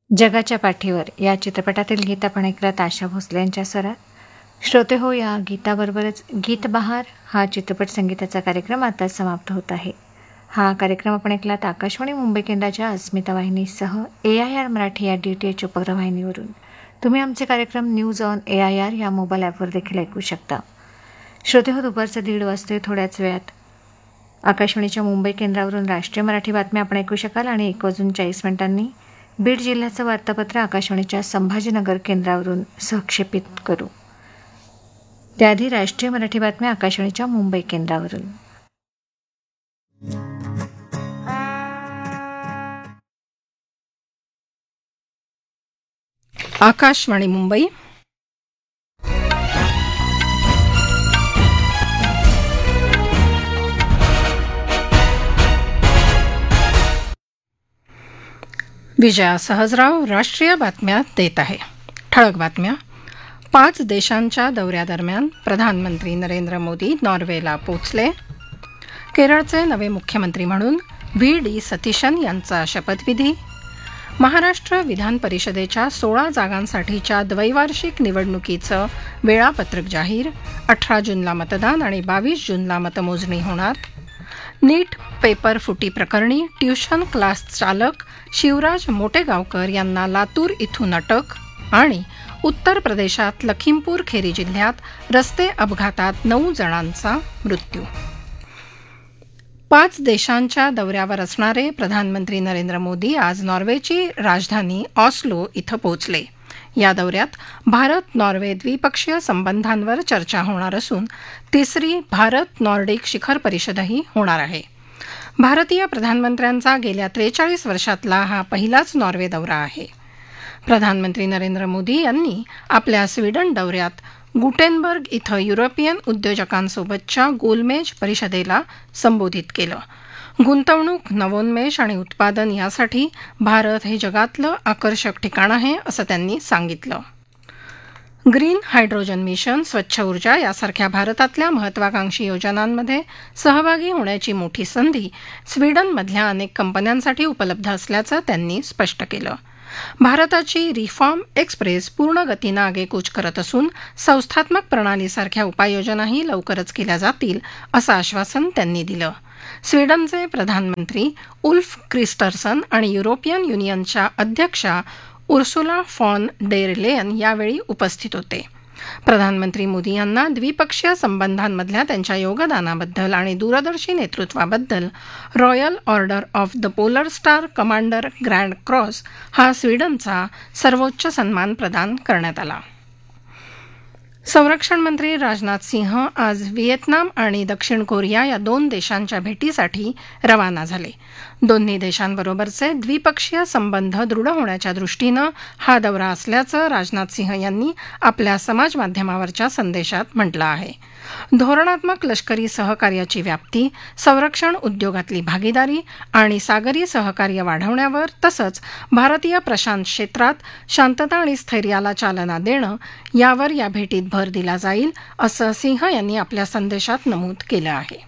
जगाच्या पाठीवर या चित्रपटातील गीत आपण ऐकलं आशा भोसले यांच्या स्वरात. श्रोते हो, या गीताबरोबरच गीत बहार हा चित्रपट संगीताचा कार्यक्रम आता समाप्त होत आहे. हा कार्यक्रम आपण ऐकलात आकाशवाणी मुंबई केंद्राच्या अस्मिता वाहिनीसह AIR मराठी या DTH उपग्रहवाहिनीवरून. तुम्ही आमचे कार्यक्रम न्यूज ऑन AIR या मोबाईल ॲपवर देखील ऐकू शकता. श्रोते हो, दुपारचं 1:30 वाजता थोड्याच वेळात आकाशवाणीच्या मुंबई केंद्रावरून राष्ट्रीय मराठी बातम्या आपण ऐकू शकाल आणि 1:40 बीड जिल्ह्याचं वार्तापत्र आकाशवाणीच्या संभाजीनगर केंद्रावरून सहक्षेपित करू. त्याआधी राष्ट्रीय मराठी बातम्या आकाशवाणीच्या मुंबई केंद्रावरून. आकाशवाणी मुंबई. विजया सहजराव राष्ट्रीय बातम्या देत आहे. ठळक बातम्या. 5 देशांच्या दौऱ्यादरम्यान प्रधानमंत्री नरेंद्र मोदी नॉर्वेला पोचले. केरळचे नवे मुख्यमंत्री म्हणून VD सतीशन यांचा शपथविधी. महाराष्ट्र विधान परिषदेच्या 16 जागांसाठीच्या द्वैवार्षिक निवडणुकीचं वेळापत्रक जाहीर. 18 जूनला मतदान आणि 22 जूनला मतमोजणी होणार. नीट पेपर फुटी प्रकरणी ट्युशन क्लास चालक शिवराज मोटेगावकर यांना लातूर इथून अटक. आणि उत्तर प्रदेशात लखीमपूर खेरी जिल्ह्यात रस्ते अपघातात 9 जणांचा मृत्यू. 5 देशांच्या दौऱ्यावर असणारे प्रधानमंत्री नरेंद्र मोदी आज नॉर्वेची राजधानी ऑस्लो इथं पोहोचले. या दौऱ्यात भारत नॉर्वे द्विपक्षीय संबंधांवर चर्चा होणार असून 3री भारत नॉर्डिक शिखर परिषदही होणार आहे. भारतीय प्रधानमंत्र्यांचा गेल्या 43 वर्षातला हा पहिलाच नॉर्वे दौरा आहे. प्रधानमंत्री नरेंद्र मोदी यांनी आपल्या स्वीडन दौऱ्यात गुटेनबर्ग इथं युरोपियन उद्योजकांसोबतच्या गोलमेज परिषदेला संबोधित केलं. गुंतवणूक, नवोन्मेष आणि उत्पादन यासाठी भारत हे जगातलं आकर्षक ठिकाण आहे असं त्यांनी सांगितलं. ग्रीन हायड्रोजन मिशन, स्वच्छ ऊर्जा यासारख्या भारतातल्या महत्वाकांक्षी योजनांमध्ये सहभागी होण्याची मोठी संधी स्वीडनमधल्या अनेक कंपन्यांसाठी उपलब्ध असल्याचं त्यांनी स्पष्ट केलं. भारताची रिफॉर्म एक्सप्रेस पूर्ण गतीनं आगेकूच करत असून संस्थात्मक प्रणालीसारख्या उपाययोजनाही लवकरच केल्या जातील असं आश्वासन त्यांनी दिलं. स्वीडनचे प्रधानमंत्री उल्फ क्रिस्टर्सन आणि युरोपियन युनियनच्या अध्यक्षा उर्सुला फॉन डेर लेयन यावेळी उपस्थित होते. प्रधानमंत्री मोदी यांना द्विपक्षीय संबंधांमधल्या त्यांच्या योगदानाबद्दल आणि दूरदर्शी नेतृत्वाबद्दल royal order of the polar star commander grand cross हा स्वीडनचा सर्वोच्च सन्मान प्रदान करण्यात आला. संरक्षण मंत्री राजनाथ सिंह आज व्हिएतनाम आणि दक्षिण कोरिया या 2 देशांच्या भेटीसाठी रवाना झाले. दोन्ही देशांबरोबरचे द्विपक्षीय संबंध दृढ होण्याच्या दृष्टीनं हा दौरा असल्याचं राजनाथ सिंह यांनी आपल्या समाजमाध्यमावरच्या संदेशात म्हटलं आहे. धोरणात्मक लष्करी सहकार्याची व्याप्ती, संरक्षण उद्योगातली भागीदारी आणि सागरी सहकार्य वाढवण्यावर तसंच भारतीय प्रशांत क्षेत्रात शांतता आणि स्थैर्याला चालना देणं यावर या भेटीत भर दिला जाईल असं सिंह यांनी आपल्या संदेशात नमूद केलं आहे.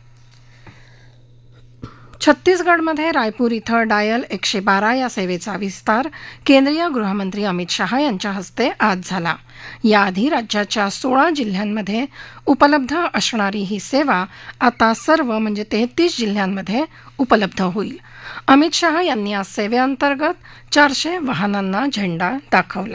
छत्तीसगडमध्ये रायपूर इथं डायल 112 या सेवेचा विस्तार केंद्रीय गृहमंत्री अमित शहा यांच्या हस्ते आज झाला. याआधी राज्याच्या 16 जिल्ह्यांमध्ये उपलब्ध असणारी ही सेवा आता सर्व 33 जिल्ह्यांमध्ये उपलब्ध होईल. अमित शहा यांनी आज सेवेअंतर्गत 400 वाहनांना झेंडा दाखवला.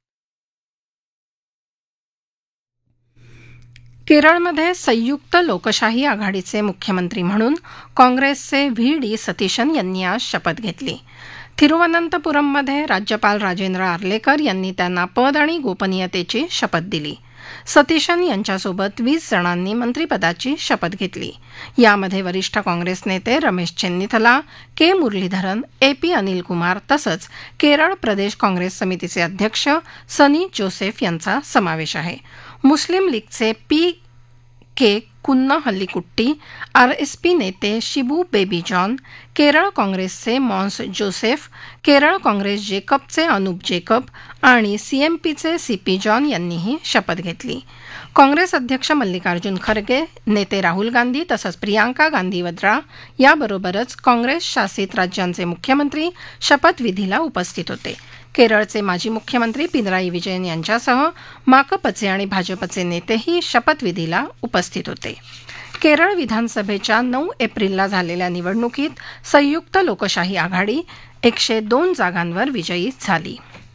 केरळमध्ये संयुक्त लोकशाही आघाडीचे मुख्यमंत्री म्हणून काँग्रेसचे VD सतीशन यांनी आज शपथ घेतली. थिरुवनंतपुरममध्ये राज्यपाल राजेंद्र आर्लेकर यांनी त्यांना पद आणि गोपनीयतेची शपथ दिली. सतीशन यांच्यासोबत 20 जणांनी मंत्रिपदाची शपथ घेतली. यामध्ये वरिष्ठ काँग्रेस नेते रमेश चेन्निथला, के मुरलीधरन, AP अनिल कुमार तसंच केरळ प्रदेश काँग्रेस समितीचे अध्यक्ष सनी जोसेफ यांचा समावेश आहे. मुस्लिम लीगचे PK कुन्नहल्लीकुट्टी, RSP नेते शिबू बेबी जॉन, केरळ काँग्रेसचे Mons Joseph, Kerala Congress जेकबचे Anup Jacob आणि CMPचे CP जॉन यांनीही शपथ घेतली. काँग्रेस अध्यक्ष मल्लिकार्जुन खरगे, नेते राहुल गांधी तसंच प्रियांका गांधी वद्रा याबरोबरच काँग्रेस शासित राज्यांचे मुख्यमंत्री शपथविधीला उपस्थित होते. केरळचे माजी मुख्यमंत्री पिनराई विजयन यांच्यासह माकपचे आणि भाजपचे नेतेही शपथविधीला उपस्थित होते. केरळ विधानसभेच्या 9 एप्रिलला झालेल्या निवडणुकीत संयुक्त लोकशाही आघाडी 102 जागांवर विजयी झाली.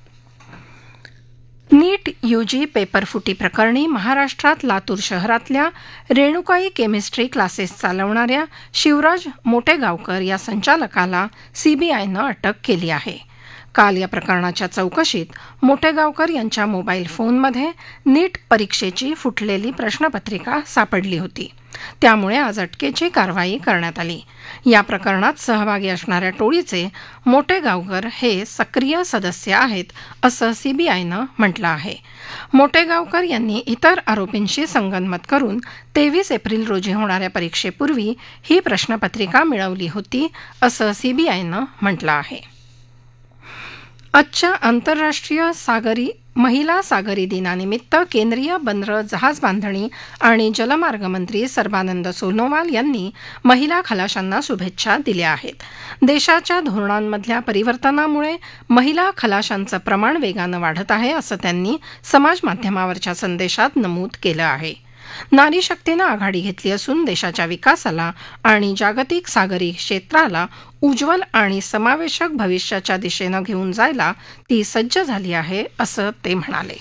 नीट यूजी पेपरफुटी प्रकरणी महाराष्ट्रात लातूर शहरातल्या रेणुकाई केमिस्ट्री क्लासेस चालवणाऱ्या शिवराज मोटेगावकर या संचालकाला सीबीआयनं अटक केली आहे. काल या प्रकरणाच्या चौकशीत मोटेगावकर यांच्या मोबाईल फोनमध्ये नीट परीक्षेची फुटलेली प्रश्नपत्रिका सापडली होती. त्यामुळे आज अटकेची कारवाई करण्यात आली. या प्रकरणात सहभागी असणाऱ्या टोळीचे मोटेगावकर हे सक्रिय सदस्य आहेत असं सीबीआयनं म्हटलं आहे. मोटेगावकर यांनी इतर आरोपींशी संगनमत करून 23 एप्रिल रोजी होणाऱ्या परीक्षेपूर्वी ही प्रश्नपत्रिका मिळवली होती असं सीबीआयनं म्हटलं आहे. आजच्या आंतरराष्ट्रीय महिला सागरी दिनानिमित्त केंद्रीय बंदरं, जहाज बांधणी आणि जलमार्ग मंत्री सर्बानंद सोनोवाल यांनी महिला खलाशांना शुभेच्छा दिल्या आहेत. देशाच्या धोरणांमधल्या परिवर्तनामुळे महिला खलाशांचं प्रमाण वेगानं वाढत आहे असं त्यांनी समाजमाध्यमावरच्या संदेशात नमूद केलं आहे. नारी शक्तीनं आघाडी घेतली असून देशाच्या विकासाला आणि जागतिक सागरी क्षेत्राला उज्ज्वल आणि समावेशक भविष्याच्या दिशेनं घेऊन जायला ती सज्ज झाली आहे असं ते म्हणाले.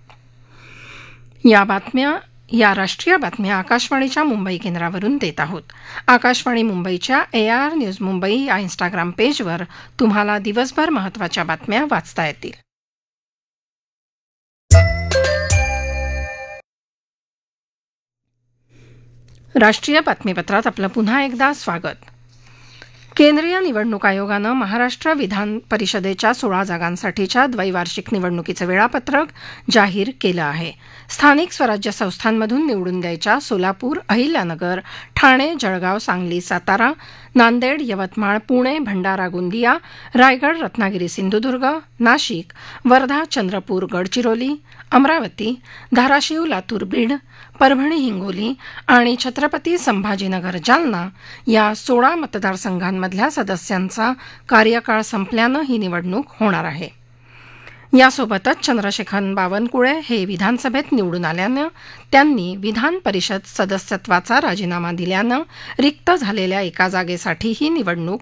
या राष्ट्रीय बातम्या आकाशवाणीच्या मुंबई केंद्रावरून देत आहोत. आकाशवाणी मुंबईच्या AIR न्यूज मुंबई या इंस्टाग्राम पेजवर तुम्हाला दिवसभर महत्त्वाच्या बातम्या वाचता येतील. राष्ट्रीय बातमीपत्रात आपलं पुन्हा एकदा स्वागत. केंद्रीय निवडणूक आयोगानं महाराष्ट्र विधान परिषदेच्या 16 जागांसाठीच्या द्वैवार्षिक निवडणुकीचं वेळापत्रक जाहीर केलं आहे. स्थानिक स्वराज्य संस्थांमधून निवडून द्यायच्या सोलापूर, अहिल्यानगर, ठाणे, जळगाव, सांगली, सातारा, नांदेड, यवतमाळ, पुणे, भंडारा, गोंदिया, रायगड, रत्नागिरी, सिंधुदुर्ग, नाशिक, वर्धा, चंद्रपूर, गडचिरोली, अमरावती, धाराशिव, लातूर, बीड, परभणी, हिंगोली आणि छत्रपती संभाजीनगर, जालना या 16 मतदारसंघांमधल्या सदस्यांचा कार्यकाळ संपल्यानं ही निवडणूक होणार आहे. यासोबतच चंद्रशेखर बावनकुळे हे विधानसभेत निवडून आल्यानं त्यांनी विधान परिषद सदस्यत्वाचा राजीनामा दिल्यानं रिक्त झालेल्या एका जागेसाठी ही निवडणूक